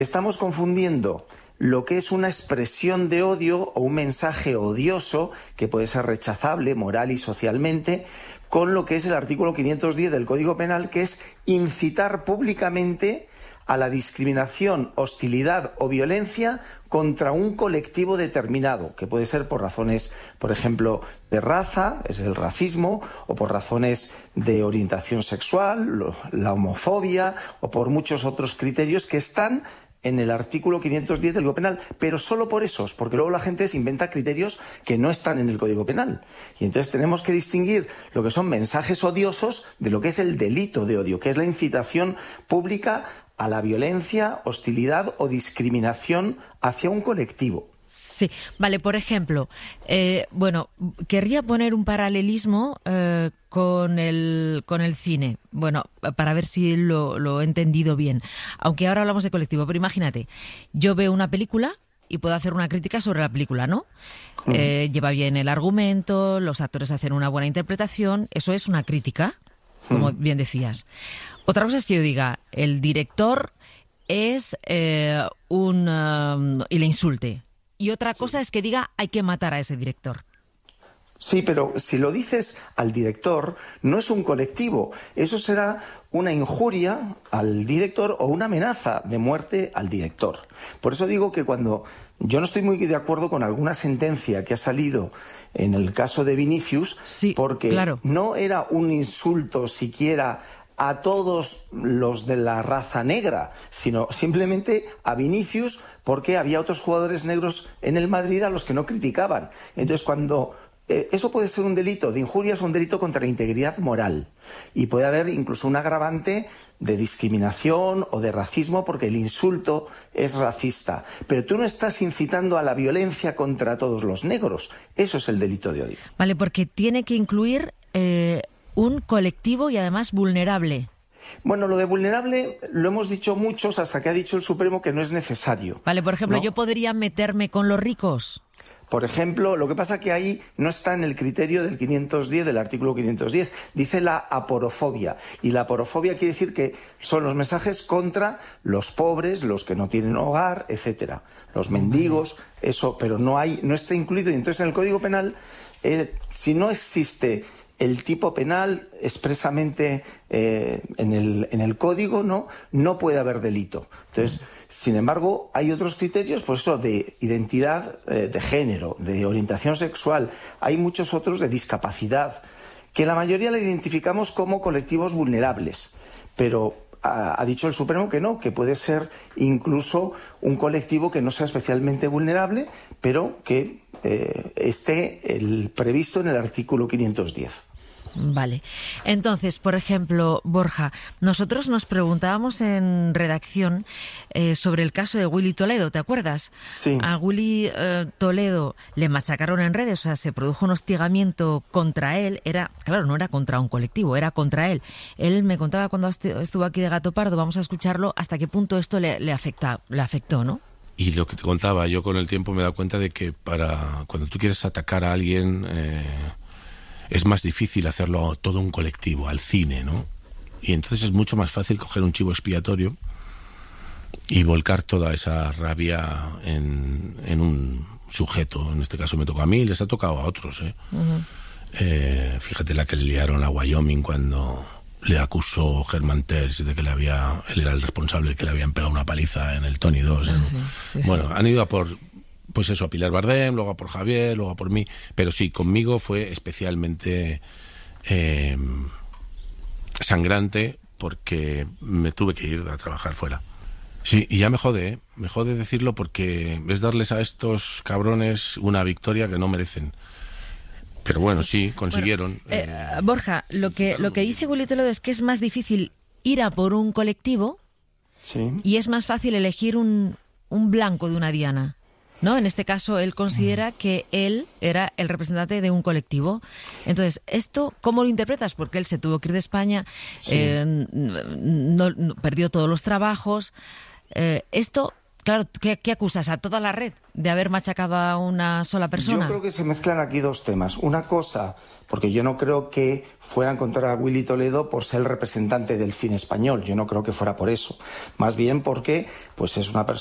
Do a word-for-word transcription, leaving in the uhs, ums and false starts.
Estamos confundiendo lo que es una expresión de odio o un mensaje odioso, que puede ser rechazable moral y socialmente, con lo que es el artículo quinientos diez del Código Penal, que es incitar públicamente a la discriminación, hostilidad o violencia contra un colectivo determinado, que puede ser por razones, por ejemplo, de raza, es el racismo, o por razones de orientación sexual, la homofobia, o por muchos otros criterios que están en el artículo quinientos diez del Código Penal, pero solo por esos, porque luego la gente se inventa criterios que no están en el Código Penal. Y entonces tenemos que distinguir lo que son mensajes odiosos de lo que es el delito de odio, que es la incitación pública a la violencia, hostilidad o discriminación hacia un colectivo. Sí, vale, por ejemplo, eh, bueno, querría poner un paralelismo eh, con el con el cine, bueno, para ver si lo, lo he entendido bien, aunque ahora hablamos de colectivo, pero imagínate, yo veo una película y puedo hacer una crítica sobre la película, ¿no? Uh-huh. Eh, lleva bien el argumento, los actores hacen una buena interpretación, eso es una crítica, como uh-huh. bien decías. Otra cosa es que yo diga, el director es eh, un... Um, y le insulte. Y otra cosa sí. es que diga, hay que matar a ese director. Sí, pero si lo dices al director, no es un colectivo. Eso será una injuria al director o una amenaza de muerte al director. Por eso digo que cuando... Yo no estoy muy de acuerdo con alguna sentencia que ha salido en el caso de Vinicius, sí, porque claro. no era un insulto siquiera a todos los de la raza negra, sino simplemente a Vinicius, porque había otros jugadores negros en el Madrid a los que no criticaban. Entonces, cuando eh, eso puede ser un delito de injurias o un delito contra la integridad moral, y puede haber incluso un agravante de discriminación o de racismo porque el insulto es racista. Pero tú no estás incitando a la violencia contra todos los negros. Eso es el delito de odio. Vale, porque tiene que incluir... Eh... un colectivo y además vulnerable. Bueno, lo de vulnerable lo hemos dicho muchos hasta que ha dicho el Supremo que no es necesario. Vale, por ejemplo, ¿no? ¿yo podría meterme con los ricos? Por ejemplo, lo que pasa que ahí no está en el criterio del quinientos diez, del artículo quinientos diez. Dice la aporofobia. Y la aporofobia quiere decir que son los mensajes contra los pobres, los que no tienen hogar, etcétera. Los mendigos, eso, pero no hay, no está incluido. Y entonces en el Código Penal, eh, si no existe el tipo penal expresamente eh, en, el, en el código, ¿no? No puede haber delito. Entonces, sin embargo, hay otros criterios, pues eso, de identidad eh, de género, de orientación sexual. Hay muchos otros de discapacidad, que la mayoría la identificamos como colectivos vulnerables. Pero ha, ha dicho el Supremo que no, que puede ser incluso un colectivo que no sea especialmente vulnerable, pero que eh, esté el, previsto en el artículo quinientos diez. Vale. Entonces, por ejemplo, Borja, nosotros nos preguntábamos en redacción eh, sobre el caso de Willy Toledo, ¿te acuerdas? Sí. A Willy eh, Toledo le machacaron en redes, o sea, se produjo un hostigamiento contra él. Era, claro, no era contra un colectivo, era contra él. Él me contaba cuando estuvo aquí de Gato Pardo, vamos a escucharlo, hasta qué punto esto le, le, afecta, le afectó, ¿no? Y lo que te contaba, yo con el tiempo me he dado cuenta de que para cuando tú quieres atacar a alguien... Eh, es más difícil hacerlo a todo un colectivo, al cine, ¿no? Y entonces es mucho más fácil coger un chivo expiatorio y volcar toda esa rabia en, en un sujeto. En este caso me tocó a mí, les ha tocado a otros, ¿eh? Uh-huh. eh fíjate la que le liaron a Wyoming cuando le acusó Germán Terz de que le había... Él era el responsable de que le habían pegado una paliza en el Tony dos. ¿eh? Sí, sí, bueno, sí. Han ido a por... Pues eso, a Pilar Bardem, luego a por Javier, luego a por mí. Pero sí, conmigo fue especialmente eh, sangrante porque me tuve que ir a trabajar fuera. Sí, y ya me jode, ¿eh? Me jode decirlo porque es darles a estos cabrones una victoria que no merecen. Pero bueno, sí, consiguieron. Bueno, eh, eh, Borja, lo que, lo que dice Willy Toledo es que es más difícil ir a por un colectivo, sí, y es más fácil elegir un, un blanco de una diana. ¿No? En este caso, él considera que él era el representante de un colectivo. Entonces, ¿esto cómo lo interpretas? Porque él se tuvo que ir de España, sí. eh, no, no, perdió todos los trabajos. Eh, ¿Esto Claro, ¿qué, ¿qué acusas? ¿A toda la red de haber machacado a una sola persona? Yo creo que se mezclan aquí dos temas. Una cosa, porque yo no creo que fueran contra Willy Toledo por ser el representante del cine español. Yo no creo que fuera por eso. Más bien porque pues es una persona